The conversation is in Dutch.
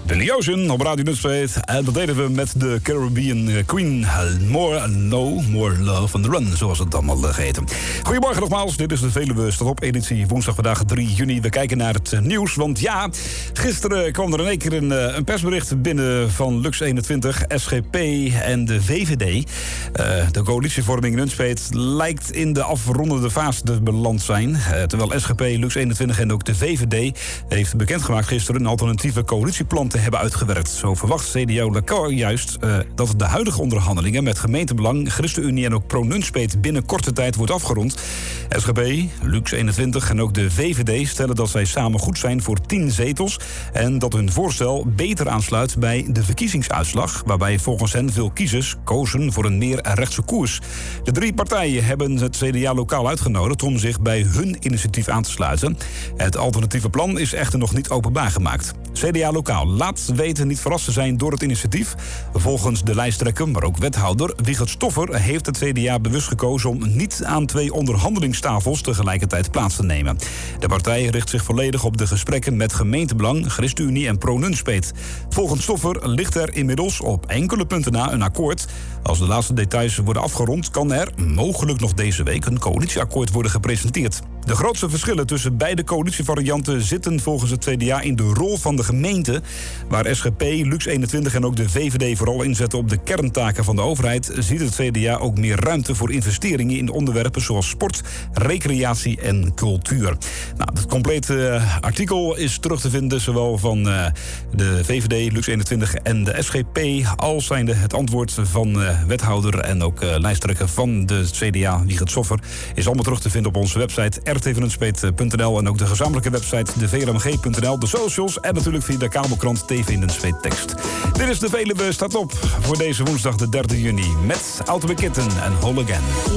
Billy Ocean op Radio Nunspeet. En dat deden we met de Caribbean Queen. More Love on the Run, zoals het allemaal geheten. Goedemorgen nogmaals, dit is de Veluwe Staat Op editie woensdag vandaag 3 juni. We kijken naar het nieuws, want ja, gisteren kwam er in één keer een persbericht binnen van Lux 21, SGP en de VVD. De coalitievorming in Nunspeet lijkt in de afrondende fase te beland zijn. Terwijl SGP, Lux 21 en ook de VVD heeft bekendgemaakt gisteren een alternatieve coalitieplan te hebben uitgewerkt. Zo verwacht CDA Lacar juist dat de huidige onderhandelingen met gemeentebelang, ChristenUnie en ook Pro-Nunspeet binnen korte tijd wordt afgerond. SGP, Lux 21 en ook de VVD stellen dat zij samen goed zijn voor 10 zetels en dat hun voorstel beter aansluit bij de verkiezingsuitslag, waarbij volgens hen veel kiezers kozen voor een meer rechtse koers. De 3 partijen hebben het CDA lokaal uitgenodigd om zich bij hun initiatief aan te sluiten. Het alternatieve plan is echter nog niet openbaar gemaakt. CDA lokaal laat weten niet verrast te zijn door het initiatief. Volgens de lijsttrekker, maar ook wethouder Wiegert Stoffer, heeft het CDA bewust gekozen om niet aan 2 onderhandelingstafels tegelijkertijd plaats te nemen. De partij richt zich volledig op de gesprekken met gemeentebelang, ChristenUnie en Pro-Nunspeet. Volgens Stoffer ligt er inmiddels op enkele punten na een akkoord. Als de laatste details worden afgerond, kan er mogelijk nog deze week een coalitieakkoord worden gepresenteerd. De grootste verschillen tussen beide coalitievarianten zitten volgens het CDA in de rol van de gemeente, waar SGP, Lux 21 en ook de VVD vooral inzetten op de kerntaken van de overheid, ziet het CDA ook meer ruimte voor investeringen in onderwerpen zoals sport, recreatie en cultuur. Nou, het complete artikel is terug te vinden, zowel van de VVD, Lux 21 en de SGP, als zijnde het antwoord van wethouder en ook lijsttrekker van de CDA, Wiegert Stoffer, is allemaal terug te vinden op onze website rtvnunspeet.nl en ook de gezamenlijke website de de socials en natuurlijk via de kabelkrant TV Nunspeet Tekst. Dit is de Veluwe Staat Op voor deze woensdag de 3 juni met Auto Kitten en Whole Again.